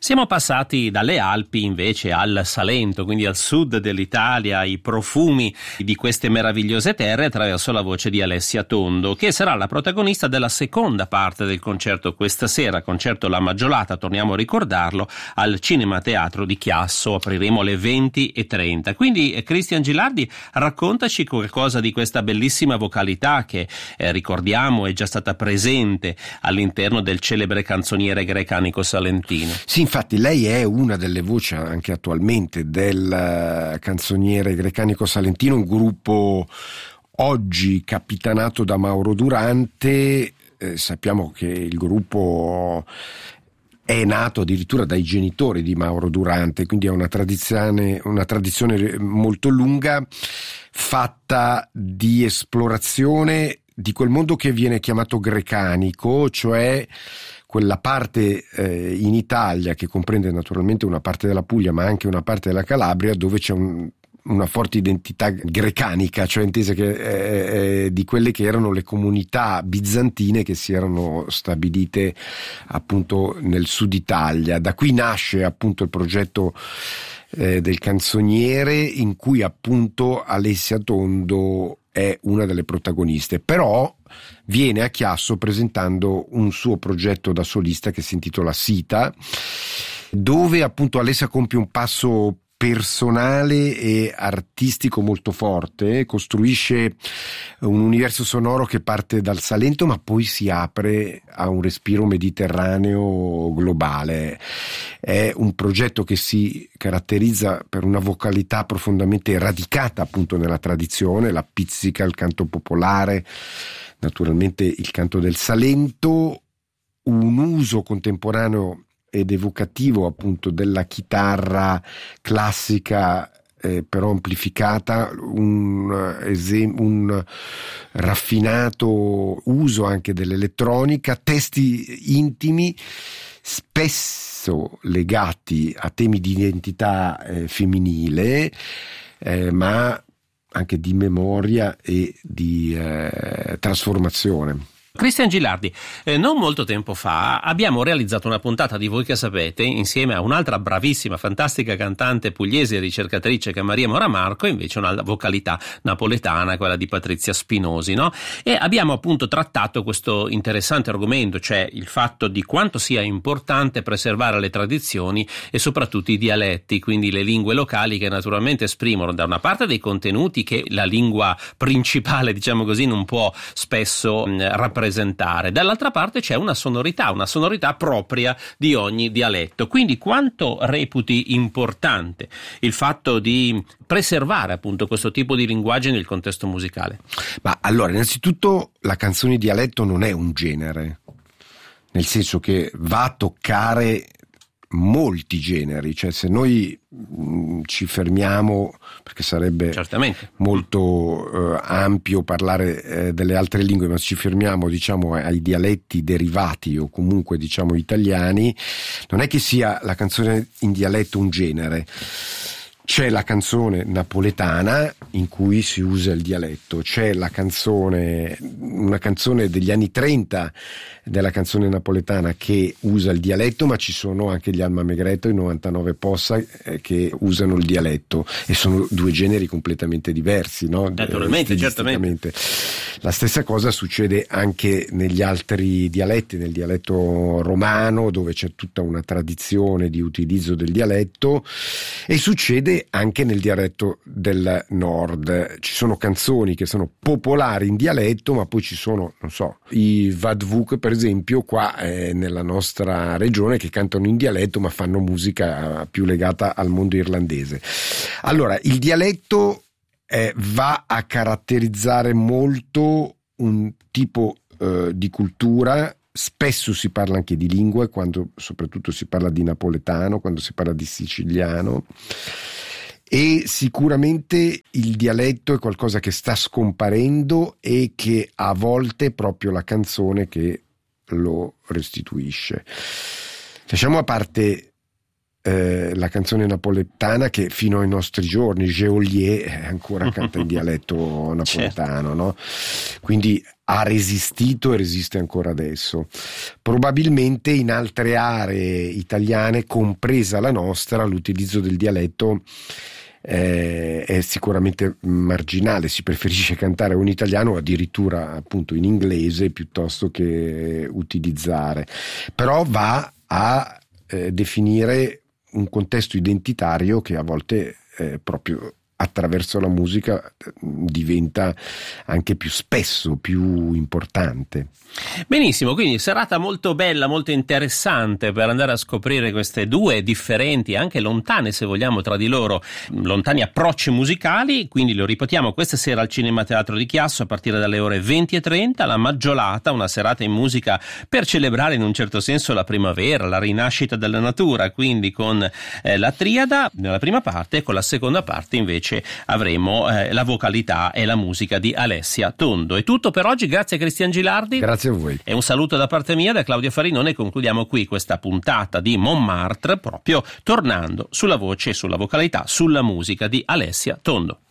Siamo passati dalle Alpi invece al Salento, quindi al sud dell'Italia, i profumi di queste meravigliose terre attraverso la voce di Alessia Tondo, che sarà la protagonista della seconda parte del concerto questa sera, concerto La Maggiolata, torniamo a ricordarlo, al Cinema Teatro di Chiasso, apriremo alle 20:30. Quindi Cristian Gilardi, raccontaci qualcosa di questa bellissima vocalità che ricordiamo è già stata presente all'interno del celebre canzoniere grecanico salentino. Sì, infatti lei è una delle voci anche attualmente del canzoniere grecanico salentino, un gruppo oggi capitanato da Mauro Durante. Sappiamo che il gruppo è nato addirittura dai genitori di Mauro Durante, quindi è una tradizione molto lunga, fatta di esplorazione di quel mondo che viene chiamato grecanico, cioè quella parte in Italia che comprende naturalmente una parte della Puglia ma anche una parte della Calabria, dove c'è una forte identità grecanica, cioè intesa che di quelle che erano le comunità bizantine che si erano stabilite appunto nel sud Italia. Da qui nasce appunto il progetto del canzoniere, in cui appunto Alessia Tondo è una delle protagoniste, però viene a Chiasso presentando un suo progetto da solista che si intitola Sita, dove appunto Alessia compie un passo personale e artistico molto forte, costruisce un universo sonoro che parte dal Salento ma poi si apre a un respiro mediterraneo globale. È un progetto che si caratterizza per una vocalità profondamente radicata appunto nella tradizione, la pizzica, il canto popolare, naturalmente il canto del Salento, un uso contemporaneo ed evocativo appunto della chitarra classica però amplificata, un raffinato uso anche dell'elettronica, testi intimi spesso legati a temi di identità femminile, ma anche di memoria e di trasformazione. Cristian Gilardi, non molto tempo fa abbiamo realizzato una puntata di Voi che sapete insieme a un'altra bravissima, fantastica cantante pugliese e ricercatrice che è Maria Moramarco, invece una vocalità napoletana, quella di Patrizia Spinosi, no? E abbiamo appunto trattato questo interessante argomento, cioè il fatto di quanto sia importante preservare le tradizioni e soprattutto i dialetti, quindi le lingue locali che naturalmente esprimono da una parte dei contenuti che la lingua principale, diciamo così, non può spesso rappresentare, dall'altra parte c'è una sonorità propria di ogni dialetto. Quindi quanto reputi importante il fatto di preservare appunto questo tipo di linguaggio nel contesto musicale? Ma allora, innanzitutto la canzone dialetto non è un genere, nel senso che va a toccare molti generi, cioè se noi ci fermiamo, perché sarebbe certamente molto ampio parlare delle altre lingue, ma ci fermiamo diciamo ai dialetti derivati o comunque diciamo italiani, non è che sia la canzone in dialetto un genere. C'è la canzone napoletana in cui si usa il dialetto, c'è una canzone degli anni 30 della canzone napoletana che usa il dialetto, ma ci sono anche gli Alma Megretto, i 99 Possa che usano il dialetto, e sono due generi completamente diversi, no? Naturalmente, certamente. La stessa cosa succede anche negli altri dialetti, nel dialetto romano, dove c'è tutta una tradizione di utilizzo del dialetto, e succede anche nel dialetto del nord. Ci sono canzoni che sono popolari in dialetto, ma poi ci sono, non so, i Vadvuk per esempio qua nella nostra regione, che cantano in dialetto ma fanno musica più legata al mondo irlandese. Allora, il dialetto va a caratterizzare molto un tipo di cultura. Spesso si parla anche di lingue, quando soprattutto si parla di napoletano, quando si parla di siciliano, e sicuramente il dialetto è qualcosa che sta scomparendo e che a volte è proprio la canzone che lo restituisce. Lasciamo a parte la canzone napoletana, che fino ai nostri giorni Geolier ancora canta in dialetto napoletano, no? Quindi ha resistito e resiste ancora adesso. Probabilmente in altre aree italiane, compresa la nostra, l'utilizzo del dialetto è sicuramente marginale, si preferisce cantare o in italiano o addirittura appunto in inglese piuttosto che utilizzare, però va a definire un contesto identitario che a volte proprio attraverso la musica diventa anche più spesso, più importante. Benissimo, quindi serata molto bella, molto interessante per andare a scoprire queste due differenti, anche lontane se vogliamo tra di loro, lontani approcci musicali. Quindi lo ripetiamo, questa sera al Cinema Teatro di Chiasso a partire dalle ore 20:30 la Maggiolata, una serata in musica per celebrare in un certo senso la primavera, la rinascita della natura, quindi con la triada nella prima parte, e con la seconda parte invece avremo la vocalità e la musica di Alessia Tondo. È tutto per oggi, grazie a Cristian Gilardi. Grazie a voi. E un saluto da parte mia, da Claudio Farinone. Concludiamo qui questa puntata di Montmartre, proprio tornando sulla voce e sulla vocalità, sulla musica di Alessia Tondo.